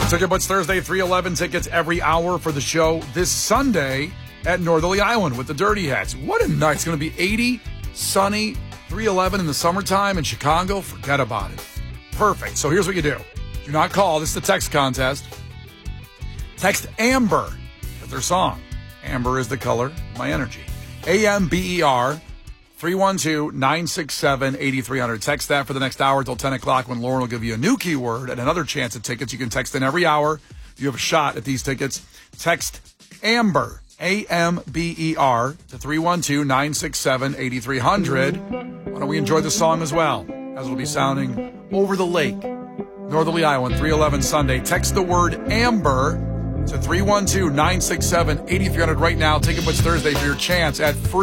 Ticket Butts Thursday, 311 tickets every hour for the show this Sunday at Northerly Island with the Dirty Hats. What a night. It's going to be 80, sunny, 311 in the summertime in Chicago. Forget about it. Perfect. So here's what you do. Do not call. This is the text contest. Text Amber with their song. Amber is the color of my energy. AMBER 312-967-8300. Text that for the next hour till 10 o'clock when Lauren will give you a new keyword and another chance at tickets. You can text in every hour. You have a shot at these tickets. Text Amber, AMBER, to 312-967-8300. Why don't we enjoy the song as well, as it'll be sounding over the lake. Northerly Island, 311 Sunday. Text the word Amber to 312-967-8300 right now. Ticket Butts Thursday for your chance at free